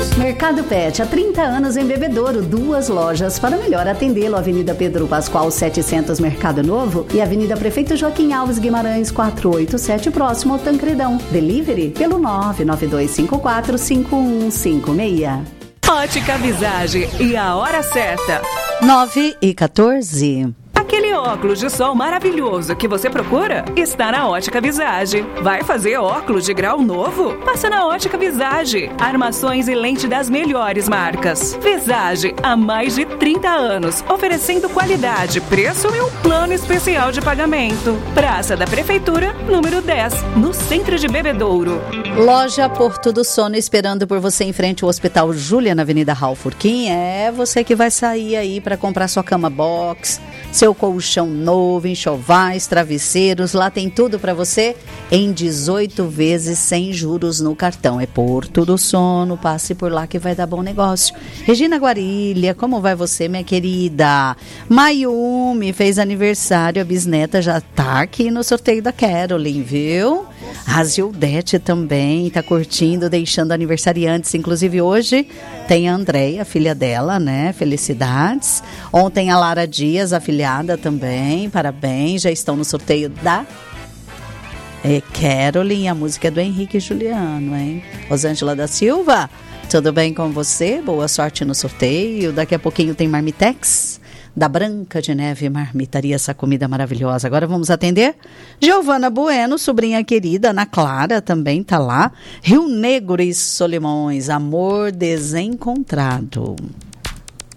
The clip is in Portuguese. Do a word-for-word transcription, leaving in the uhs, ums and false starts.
Mercado Pet, há trinta anos em Bebedouro, duas lojas para melhor atendê-lo. Avenida Pedro Pascoal setecentos, Mercado Novo, e Avenida Prefeito Joaquim Alves Guimarães quatrocentos e oitenta e sete, próximo ao Tancredão. Delivery pelo nove nove dois cinco quatro cinco um cinco seis. Ótica Visage e a hora certa. nove e quatorze. Aquele óculos de sol maravilhoso que você procura está na Ótica Visage. Vai fazer óculos de grau novo? Passa na Ótica Visage. Armações e lente das melhores marcas. Visage, há mais de trinta anos, oferecendo qualidade, preço e um plano especial de pagamento. Praça da Prefeitura, número dez, no centro de Bebedouro. Loja Porto do Sono, esperando por você em frente ao Hospital Júlia, na Avenida Raul Furquim. É você que vai sair aí para comprar sua cama box, seu colchão novo, enxovais, travesseiros. Lá tem tudo para você em dezoito vezes sem juros no cartão. É Porto do Sono, passe por lá que vai dar bom negócio. Regina Guarilha, como vai você, minha querida? Mayumi fez aniversário, a bisneta já tá aqui no sorteio da Caroline, viu? A Gildete também tá curtindo, deixando aniversariantes. Inclusive hoje tem a Andréia, filha dela, né? Felicidades. Ontem a Lara Dias, afilhada também. Parabéns, já estão no sorteio da é, Caroline. A música é do Henrique Juliano, hein? Rosângela da Silva, tudo bem com você? Boa sorte no sorteio. Daqui a pouquinho tem Marmitex da Branca de Neve Marmitaria, essa comida maravilhosa. Agora vamos atender Giovana Bueno, sobrinha querida. Ana Clara também tá lá. Rio Negro e Solimões, amor desencontrado.